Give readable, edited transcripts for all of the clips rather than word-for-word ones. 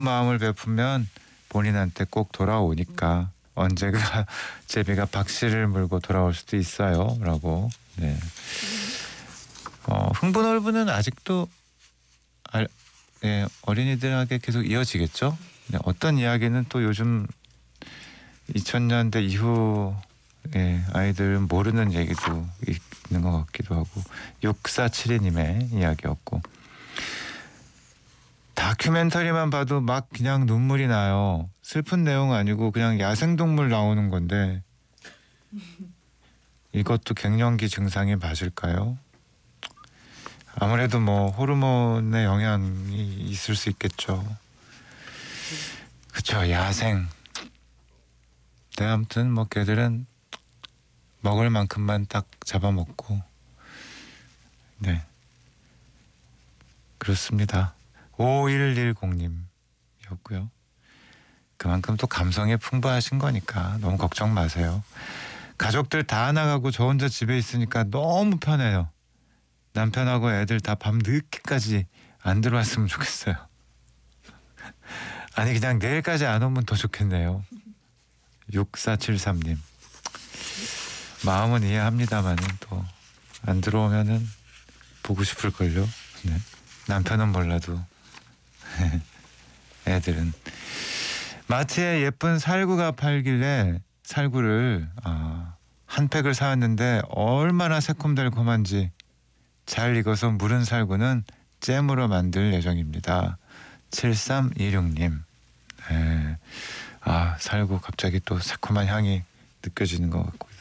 마음을 베푸면 본인한테 꼭 돌아오니까 언제가 제비가 박씨를 물고 돌아올 수도 있어요. 라고. 네. 흥부놀부는 아직도 네, 어린이들에게 계속 이어지겠죠. 네, 어떤 이야기는 또 요즘 2000년대 이후 아이들은 모르는 얘기도 있는 것 같기도 하고 6472님의 이야기였고 다큐멘터리만 봐도 막 그냥 눈물이 나요. 슬픈 내용 아니고 그냥 야생동물 나오는 건데 이것도 갱년기 증상이 맞을까요? 아무래도 뭐 호르몬의 영향이 있을 수 있겠죠. 그쵸, 야생. 네, 아무튼 뭐 걔들은 먹을 만큼만 딱 잡아먹고 네 그렇습니다. 5110님이었고요. 그만큼 또 감성이 풍부하신 거니까 너무 걱정 마세요. 가족들 다 나가고 저 혼자 집에 있으니까 너무 편해요. 남편하고 애들 다 밤 늦게까지 안 들어왔으면 좋겠어요. 아니 그냥 내일까지 안 오면 더 좋겠네요. 6473님 마음은 이해합니다만은 또 안 들어오면은 보고 싶을걸요. 네. 남편은 몰라도 애들은 마트에 예쁜 살구가 팔길래 살구를 한 팩을 사왔는데 얼마나 새콤달콤한지 잘 익어서 무른 살구는 잼으로 만들 예정입니다. 7326님 네. 살구 갑자기 또 새콤한 향이 느껴지는 것 같고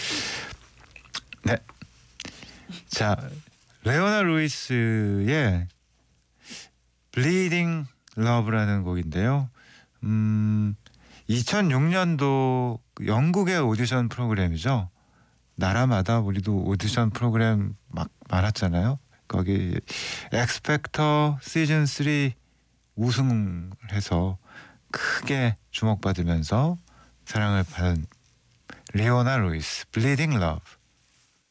네. 자 레오나 루이스의 Bleeding Love라는 곡인데요. 2006년도 영국의 오디션 프로그램이죠. 나라마다 우리도 오디션 프로그램 막 많았잖아요. 거기 엑스팩터 시즌 3 우승을 해서 크게 주목받으면서 사랑을 받은 레오나 루이스 Bleeding Love